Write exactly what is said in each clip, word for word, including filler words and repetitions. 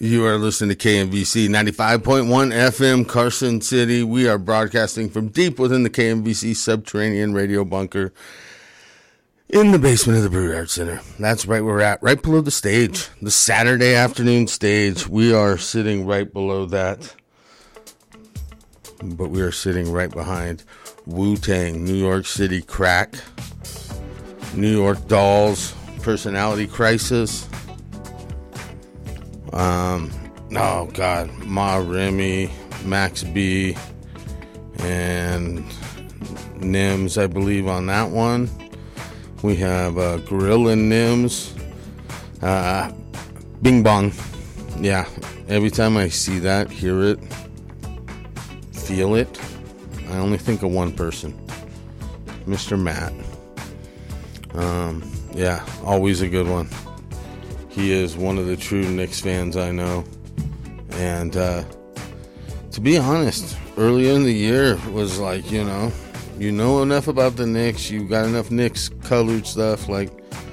You are listening to K M V C ninety-five point one F M, Carson City. We are broadcasting from deep within the K M V C subterranean radio bunker in the basement of the Brewery Arts Center. That's right where we're at, right below the stage, the Saturday afternoon stage. We are sitting right below that, but we are sitting right behind Wu-Tang, New York City Crack, New York Dolls, Personality Crisis. Um, oh God, Ma Remy, Max B, and Nims, I believe, on that one. We have uh, Gorilla Nims, uh, Bing Bong. Yeah, every time I see that, hear it, feel it, I only think of one person, Mister Matt. Um, yeah, always a good one. He is one of the true Knicks fans I know. And uh, to be honest, earlier in the year was like, you know, you know enough about the Knicks. You got enough Knicks colored stuff. Like,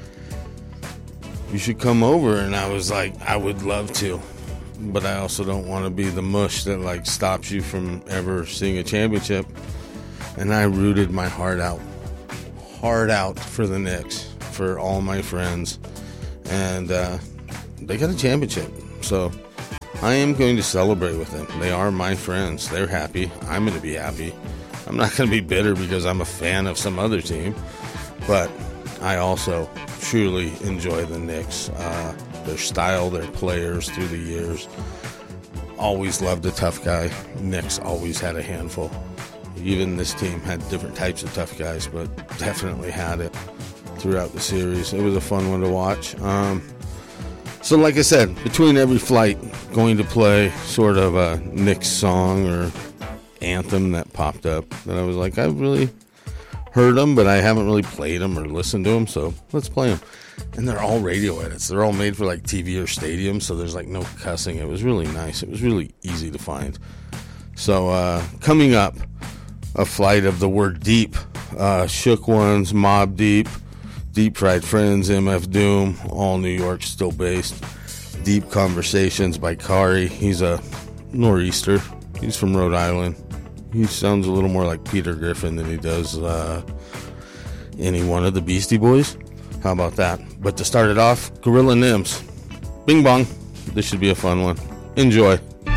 you should come over. And I was like, I would love to. But I also don't want to be the mush that, like, stops you from ever seeing a championship. And I rooted my heart out. Heart out for the Knicks. For all my friends. And uh, they got a championship. So I am going to celebrate with them. They are my friends. They're happy. I'm going to be happy. I'm not going to be bitter because I'm a fan of some other team. But I also truly enjoy the Knicks. Uh, their style, their players through the years. Always loved a tough guy. Knicks always had a handful. Even this team had different types of tough guys, but definitely had it throughout the series. It was a fun one to watch. Um, so like I said, between every flight, going to play sort of a Knicks song or anthem that popped up that I was like, I've really heard them, but I haven't really played them or listened to them, so let's play them. And they're all radio edits. They're all made for like T V or stadium, so there's like no cussing. It was really nice. It was really easy to find. So uh, coming up, a flight of the word deep, uh, Shook Ones, Mobb Deep, Deep Fried Friends, M F Doom, all New York, still based. Deep Conversations by Kari. He's a nor'easter. He's from Rhode Island. He sounds a little more like Peter Griffin than he does uh, any one of the Beastie Boys. How about that? But to start it off, Gorilla Nims. Bing Bong. This should be a fun one. Enjoy.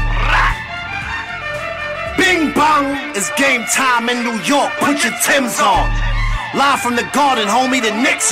Bing Bong, it's game time in New York. Put your Timbs on. Live from the Garden, homie, the Knicks